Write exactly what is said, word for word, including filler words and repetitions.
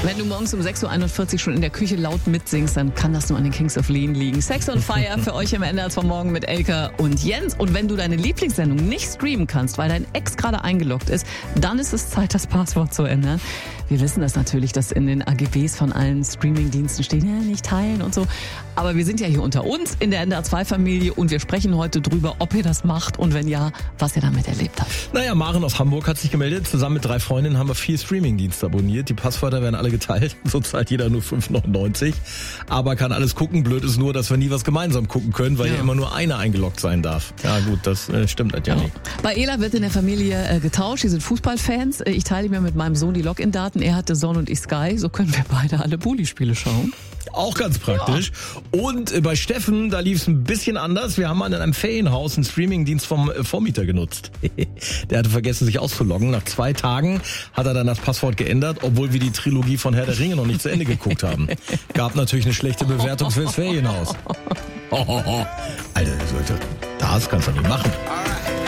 Wenn du morgens um sechs Uhr einundvierzig schon in der Küche laut mitsingst, dann kann das nur an den Kings of Lean liegen. Sex on Fire für euch im N D R von morgen mit Elke und Jens. Und wenn du deine Lieblingssendung nicht streamen kannst, weil dein Ex gerade eingeloggt ist, dann ist es Zeit, das Passwort zu ändern. Wir wissen das natürlich, dass in den A G Bs von allen Streamingdiensten steht, ja, nicht teilen und so. Aber wir sind ja hier unter uns in der N D R zwei Familie und wir sprechen heute drüber, ob ihr das macht und wenn ja, was ihr damit erlebt habt. Naja, Maren aus Hamburg hat sich gemeldet. Zusammen mit drei Freundinnen haben wir vier Streamingdienste abonniert. Die Passwörter werden alle geteilt. So zahlt jeder nur fünf neunundneunzig. Aber kann alles gucken. Blöd ist nur, dass wir nie was gemeinsam gucken können, weil ja, ja immer nur einer eingeloggt sein darf. Ja gut, das äh, stimmt halt ja, ja nicht. Bei Ela wird in der Familie äh, getauscht. Die sind Fußballfans. Ich teile mir mit meinem Sohn die Login-Daten. Er hatte Son und ich Sky. So können wir beide alle Bulli-Spiele schauen. Auch ganz praktisch. Ja. Und äh, bei Steffen, da lief es ein bisschen anders. Wir haben mal in einem Ferienhaus einen Streamingdienst vom äh, Vormieter genutzt. Der hatte vergessen, sich auszuloggen. Nach zwei Tagen hat er dann das Passwort geändert, obwohl wir die Trilogie von Herr der Ringe noch nicht zu Ende geguckt haben. Gab natürlich eine schlechte Bewertung fürs Ferienhaus. Oh, oh, oh. Alter, das kannst du nicht machen.